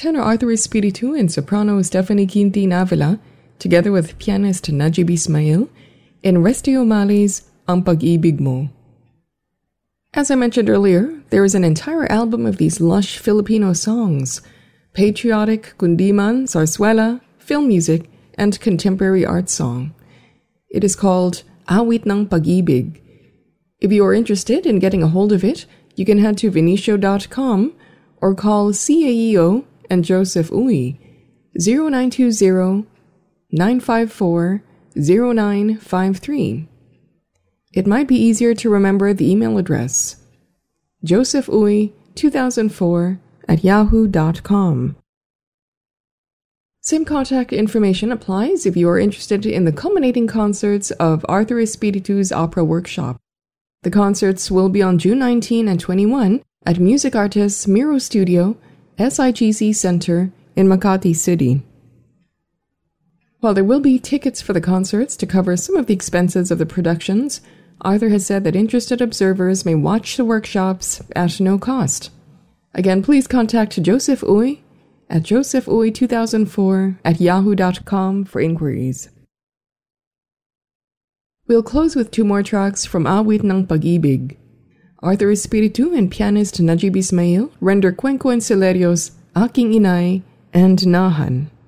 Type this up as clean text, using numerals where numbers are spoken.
tenor Arthur Espiritu and soprano Stephanie Quintin Avila, together with pianist Najib Ismail, in Resti O'Malley's Ang Pag-ibig Mo. As I mentioned earlier, there is an entire album of these lush Filipino songs, patriotic, kundiman, zarzuela, film music, and contemporary art song. It is called Awit ng Pag-ibig. If you are interested in getting a hold of it, you can head to Vinicio.com or call CAEO and Joseph Uy 0920-954-0953. It might be easier to remember the email address, josephuy2004@yahoo.com. Same contact information applies if you are interested in the culminating concerts of Arthur Espiritu's Opera Workshop. The concerts will be on June 19 and 21 at Music Artists Miro Studio, SIGC Center in Makati City. While there will be tickets for the concerts to cover some of the expenses of the productions, Arthur has said that interested observers may watch the workshops at no cost. Again, please contact Joseph Uy at josephuy2004@yahoo.com for inquiries. We'll close with two more tracks from Awit ng Pag-ibig. Arthur Espiritu and pianist Najib Ismail render Cuenco and Celerio's Aking Inay and Nahan.